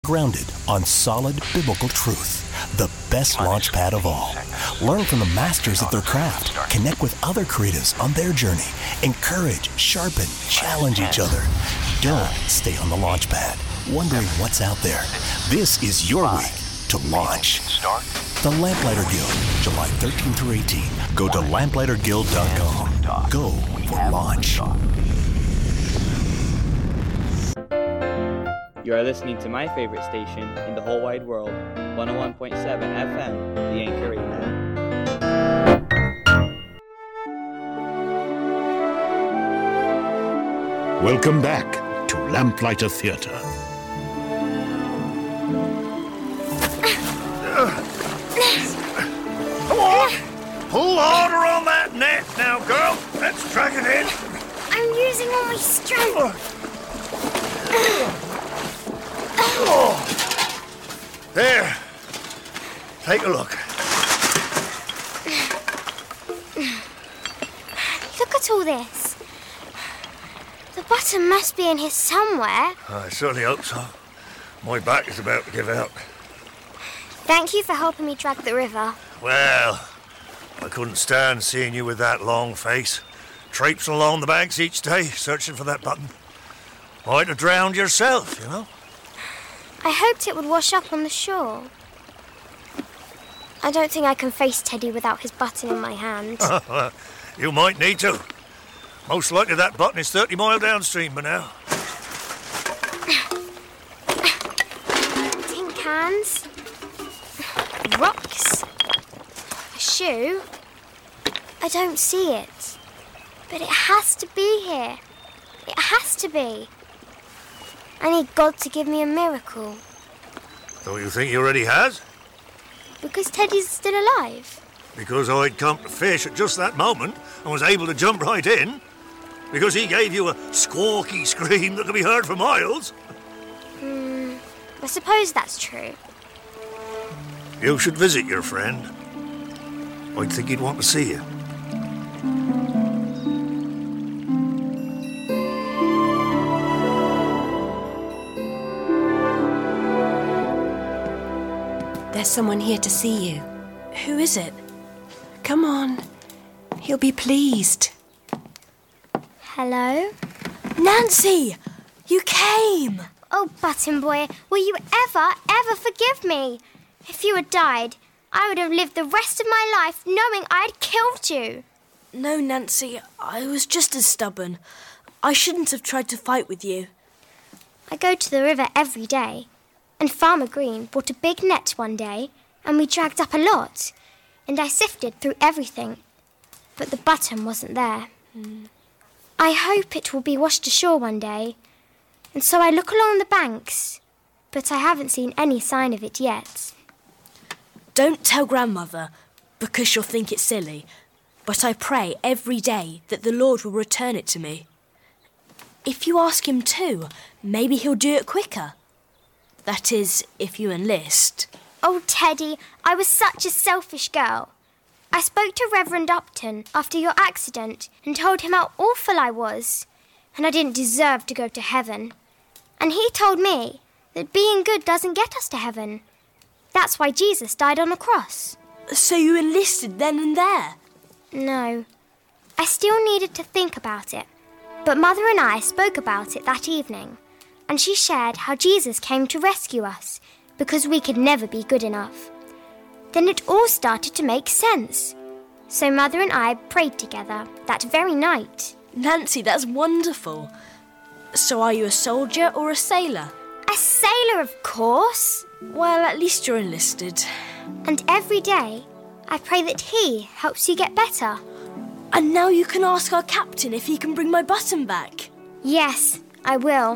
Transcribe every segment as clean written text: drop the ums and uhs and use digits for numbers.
Grounded on solid biblical truth. The best launch pad of all. Learn from the masters of their craft. Connect with other creatives on their journey. Encourage, sharpen, challenge each other. Don't stay on the launch pad, wondering what's out there. This is your week to launch. The Lamplighter Guild, July 13 through 18. Go to lamplighterguild.com. Go for launch. You are listening to my favorite station in the whole wide world, 101.7 FM, The Anchor Radio. Welcome back to Lamplighter Theatre. Come on! Pull harder on that net now, girl. Let's drag it in. I'm using all my strength. There. Take a look. Look at all this. The button must be in here somewhere. I certainly hope so. My back is about to give out. Thank you for helping me drag the river. Well, I couldn't stand seeing you with that long face, traipsing along the banks each day, searching for that button. Might have drowned yourself, you know. I hoped it would wash up on the shore. I don't think I can face Teddy without his button in my hand. You might need to. Most likely that button is 30 miles downstream by now. Tin cans. Rocks. A shoe. I don't see it. But it has to be here. It has to be. I need God to give me a miracle. Don't you think he already has? Because Teddy's still alive. Because I'd come to fish at just that moment and was able to jump right in? Because he gave you a squawky scream that could be heard for miles? I suppose that's true. You should visit your friend. I'd think he'd want to see you. There's someone here to see you. Who is it? Come on. He'll be pleased. Hello? Nancy! You came! Oh, Button Boy, will you ever forgive me? If you had died, I would have lived the rest of my life knowing I'd killed you. No, Nancy, I was just as stubborn. I shouldn't have tried to fight with you. I go to the river every day, and Farmer Green brought a big net one day, and we dragged up a lot, and I sifted through everything, but the button wasn't there. I hope it will be washed ashore one day, and so I look along the banks, but I haven't seen any sign of it yet. Don't tell Grandmother, because she'll think it's silly, but I pray every day that the Lord will return it to me. If you ask him too, maybe he'll do it quicker. That is, if you enlist. Oh, Teddy, I was such a selfish girl. I spoke to Reverend Upton after your accident and told him how awful I was, and I didn't deserve to go to heaven. And he told me that being good doesn't get us to heaven. That's why Jesus died on the cross. So you enlisted then and there? No. I still needed to think about it. But Mother and I spoke about it that evening, and she shared how Jesus came to rescue us because we could never be good enough. Then it all started to make sense. So Mother and I prayed together that very night. Nancy, that's wonderful. So are you a soldier or a sailor? A sailor, of course. Well, at least you're enlisted. And every day, I pray that he helps you get better. And now you can ask our captain if he can bring my button back. Yes, I will.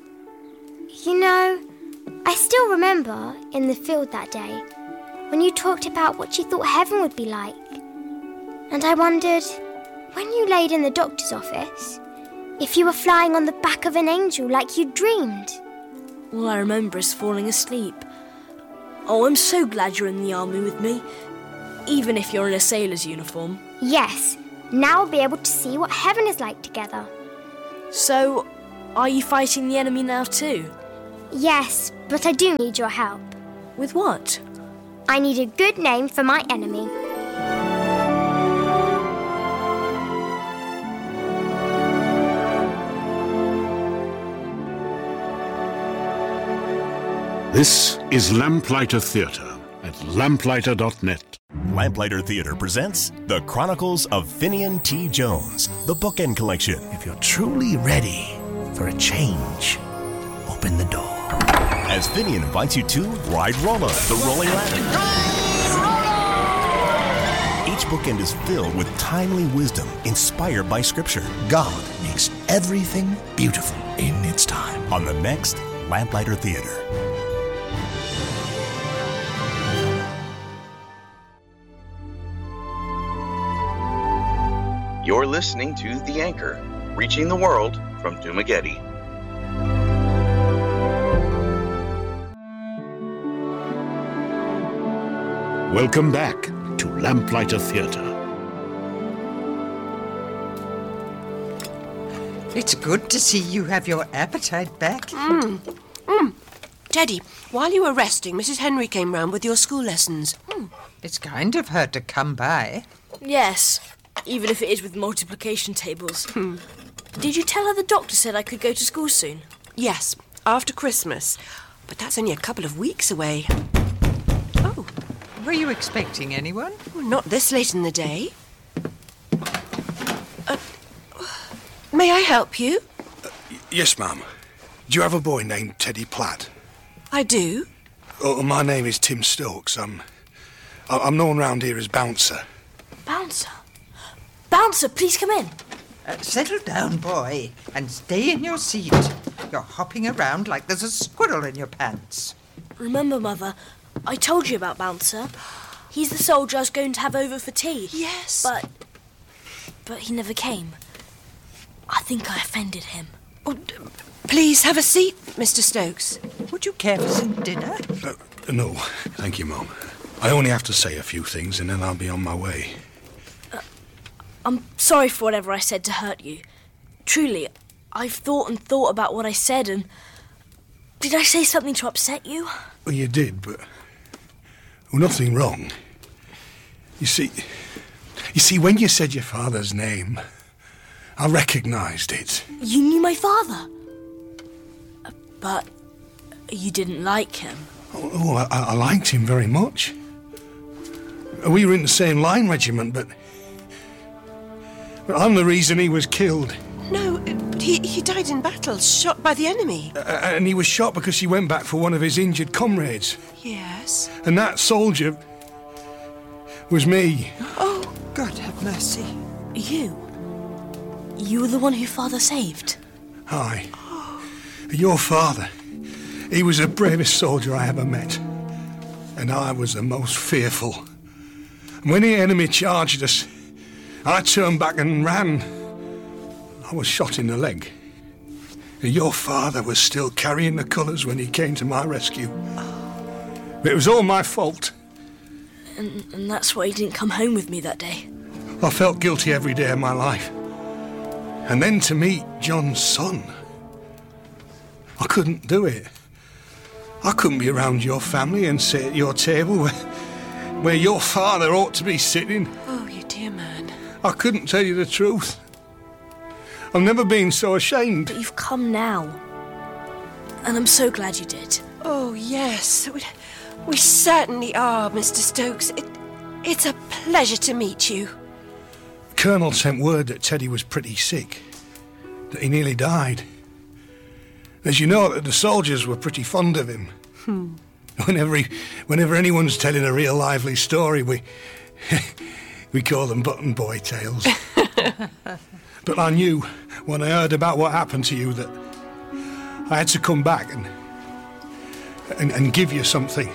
You know, I still remember in the field that day when you talked about what you thought heaven would be like. And I wondered, when you laid in the doctor's office, if you were flying on the back of an angel like you dreamed. All I remember is falling asleep. Oh, I'm so glad you're in the army with me, even if you're in a sailor's uniform. Yes, now we'll be able to see what heaven is like together. So, are you fighting the enemy now too? Yes, but I do need your help. With what? I need a good name for my enemy. This is Lamplighter Theatre at lamplighter.net. Lamplighter Theatre presents The Chronicles of Finian T. Jones, the Bookend Collection. If you're truly ready for a change, open the door. As Finian invites you to ride Rolla, the rolling ladder. Each bookend is filled with timely wisdom inspired by Scripture. God makes everything beautiful in its time. On the next Lamplighter Theatre. You're listening to The Anchor, reaching the world from Dumageddon. Welcome back to Lamplighter Theatre. It's good to see you have your appetite back. Teddy, while you were resting, Mrs. Henry came round with your school lessons. It's kind of her to come by. Yes, even if it is with multiplication tables. Did you tell her the doctor said I could go to school soon? Yes, after Christmas. But that's only a couple of weeks away. Oh. Were you expecting anyone? Well, not this late in the day. May I help you? Yes, ma'am. Do you have a boy named Teddy Platt? I do. Oh, my name is Tim Stokes. I'm known round here as Bouncer. Bouncer? Bouncer, please come in. Settle down, boy, and stay in your seat. You're hopping around like there's a squirrel in your pants. Remember, Mother, I told you about Bouncer. He's the soldier I was going to have over for tea. Yes. But he never came. I think I offended him. Oh, please have a seat, Mr. Stokes. Would you care for some dinner? No, thank you, Mum. I only have to say a few things and then I'll be on my way. I'm sorry for whatever I said to hurt you. Truly, I've thought about what I said and... Did I say something to upset you? Well, you did, but... Well, nothing wrong. You see, when you said your father's name, I recognised it. You knew my father? But you didn't like him? Oh, I liked him very much. We were in the same line regiment, but I'm the reason he was killed. No, but he died in battle, shot by the enemy. And he was shot because he went back for one of his injured comrades. Yes. And that soldier was me. Oh, God have mercy. You? You were the one who Father saved? Aye. Your father. He was the bravest soldier I ever met. And I was the most fearful. When the enemy charged us, I turned back and ran. I was shot in the leg. Your father was still carrying the colours when he came to my rescue. But it was all my fault. And that's why you didn't come home with me that day? I felt guilty every day of my life. And then to meet John's son, I couldn't do it. I couldn't be around your family and sit at your table where your father ought to be sitting. Oh, you dear man. I couldn't tell you the truth. I've never been so ashamed. But you've come now. And I'm so glad you did. Oh, yes. We certainly are, Mr. Stokes. It's a pleasure to meet you. Colonel sent word that Teddy was pretty sick, that he nearly died. As you know, the soldiers were pretty fond of him. Whenever anyone's telling a real lively story, we call them button boy tales. But I knew when I heard about what happened to you that I had to come back and give you something.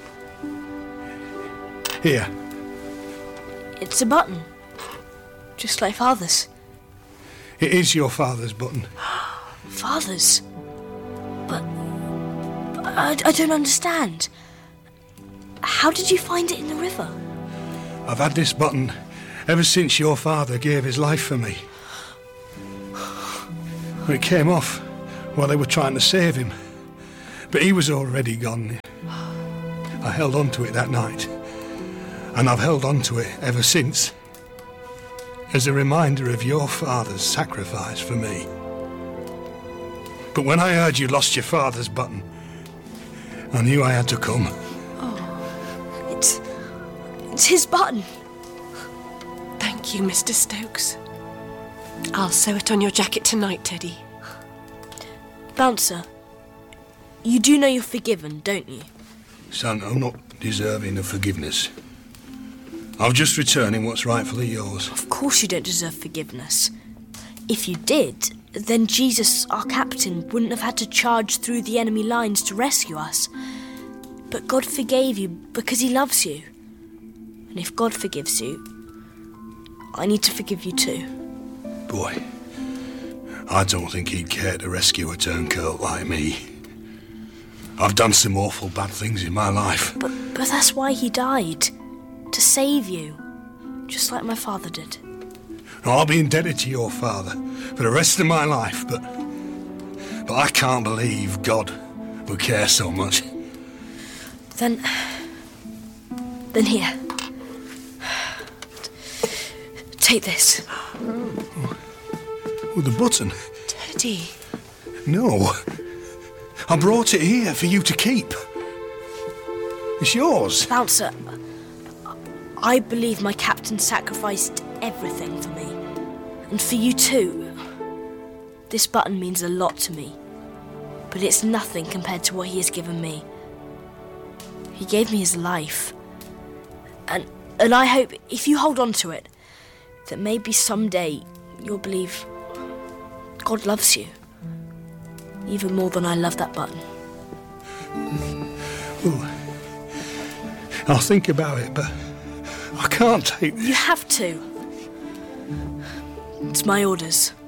Here. It's a button. Just like Father's. It is your father's button. Father's? But I don't understand. How did you find it in the river? I've had this button ever since your father gave his life for me. It came off while they were trying to save him. But he was already gone. I held on to it that night, and I've held on to it ever since, as a reminder of your father's sacrifice for me. But when I heard you lost your father's button, I knew I had to come. Oh, it's his button. Thank you, Mr. Stokes. I'll sew it on your jacket tonight, Teddy. Bouncer, you do know you're forgiven, don't you? Son, I'm not deserving of forgiveness. I'm just returning what's rightfully yours. Of course you don't deserve forgiveness. If you did, then Jesus, our captain, wouldn't have had to charge through the enemy lines to rescue us. But God forgave you because he loves you. And if God forgives you, I need to forgive you too. Boy, I don't think he'd care to rescue a turncoat like me. I've done some awful bad things in my life. But that's why he died. To save you. Just like my father did. I'll be indebted to your father for the rest of my life, but I can't believe God would care so much. Then here. Take this. With the button? Teddy. No. I brought it here for you to keep. It's yours. Bouncer, I believe my captain sacrificed everything for me. And for you too. This button means a lot to me. But it's nothing compared to what he has given me. He gave me his life. And I hope, if you hold on to it, that maybe someday you'll believe God loves you. Even more than I love that button. Well, I'll think about it, but I can't take this. You have to. It's my orders.